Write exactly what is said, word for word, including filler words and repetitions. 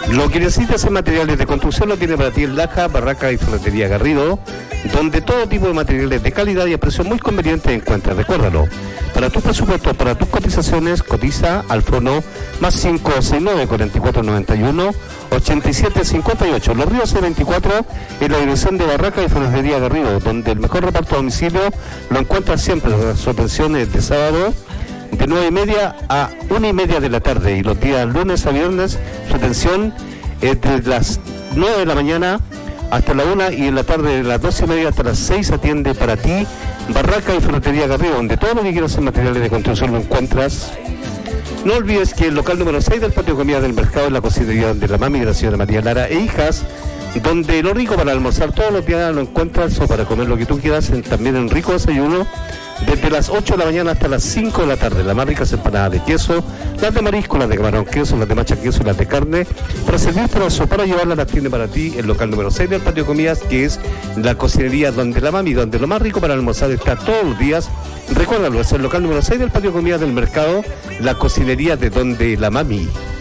Lo que necesitas en materiales de construcción lo tiene para ti en Laja, Barraca y Ferretería Garrido, donde todo tipo de materiales de calidad y a precio muy conveniente encuentras. Recuérdalo, para tus presupuestos, para tus cotizaciones, cotiza al fono más cinco seis nueve, cuatro cuatro nueve uno, ocho siete cinco ocho. Los Ríos C veinticuatro en la dirección de Barraca y Ferretería Garrido, donde el mejor reparto a domicilio lo encuentras siempre. Su atención es de sábado de nueve y media a una y media de la tarde, y los días lunes a viernes su atención es de las nueve de la mañana hasta la una, y en la tarde de las doce y media hasta las seis atiende para ti Barraca y Ferretería Garrido, donde todo lo que quieras en materiales de construcción lo encuentras. No olvides que el local número seis del patio de comida del mercado es la cocinería de la mami de la señora María Lara e hijas, donde lo rico para almorzar todos los días lo encuentras, o para comer lo que tú quieras, en, también en rico desayuno, desde las ocho de la mañana hasta las cinco de la tarde. Las más ricas empanadas de queso, las de marisco, las de camarón queso, las de macha queso y las de carne, para servir para eso, para llevarla, las tiene para ti el local número seis del patio de comidas, que es la cocinería donde la mami, donde lo más rico para almorzar está todos los días. Recuérdalo, es el local número seis del patio de comidas del mercado, la cocinería de donde la mami.